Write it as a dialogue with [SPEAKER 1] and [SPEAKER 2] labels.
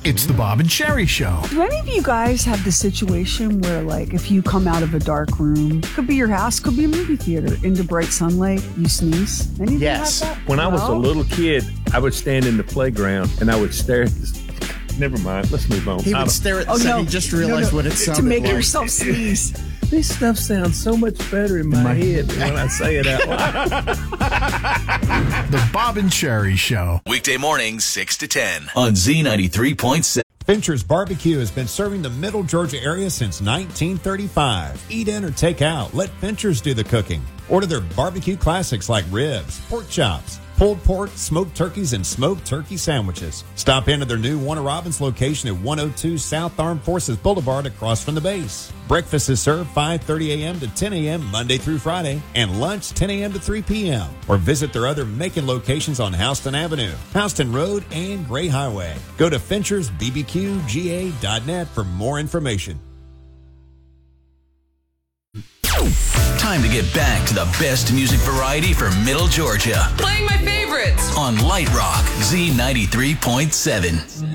[SPEAKER 1] It's the Bob and Sherry Show.
[SPEAKER 2] Do any of you guys have the situation where, like, if you come out of a dark room, could be your house, could be a movie theater, into bright sunlight, you sneeze? Any of you have that?
[SPEAKER 3] When I was a little kid, I would stand in the playground and I would stare at this. Never mind. Let's move on.
[SPEAKER 4] He would stare at the sun. He just realized what it sounded
[SPEAKER 2] to make
[SPEAKER 4] like.
[SPEAKER 2] yourself sneeze.
[SPEAKER 3] This stuff sounds so much better in my head when I say it out loud.
[SPEAKER 1] The Bob and Sherry Show.
[SPEAKER 5] Weekday mornings, 6 to 10 on Z93.7.
[SPEAKER 6] Fincher's Barbecue has been serving the Middle Georgia area since 1935. Eat in or take out. Let Fincher's do the cooking. Order their barbecue classics like ribs, pork chops, pulled pork, smoked turkeys, and smoked turkey sandwiches. Stop into their new Warner Robins location at 102 South Armed Forces Boulevard across from the base. Breakfast is served 5:30 a.m. to 10 a.m. Monday through Friday, and lunch 10 a.m. to 3 p.m. Or visit their other Macon locations on Houston Avenue, Houston Road, and Gray Highway. Go to FinchersBBQGA.net for more information.
[SPEAKER 5] Time to get back to the best music variety for Middle Georgia.
[SPEAKER 7] Playing my favorites
[SPEAKER 5] On Light Rock Z93.7.